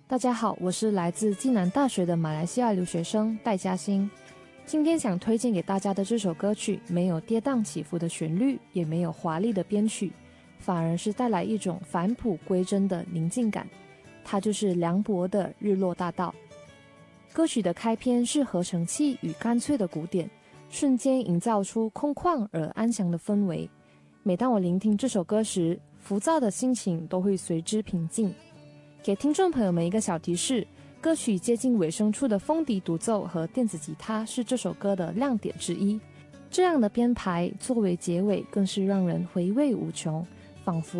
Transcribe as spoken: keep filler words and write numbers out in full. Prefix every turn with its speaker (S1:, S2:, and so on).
S1: 大家好，我是来自暨南大学的马来西亚留学生戴嘉欣。今天想推荐给大家的这首歌曲，没有跌宕起伏的旋律，也没有华丽的编曲，反而是带来一种返璞归真的宁静感。它就是梁博的《日落大道》。歌曲的开篇是合成器与干脆的鼓点，瞬间营造出空旷而安详的氛围。每当我聆听这首歌时，浮躁的心情都会随之平静。给听众朋友们一个小提示，歌曲接近尾声处的风笛独奏和电子吉他是这首歌的亮点之一。这样的编排作为结尾，更是让人回味无穷，仿佛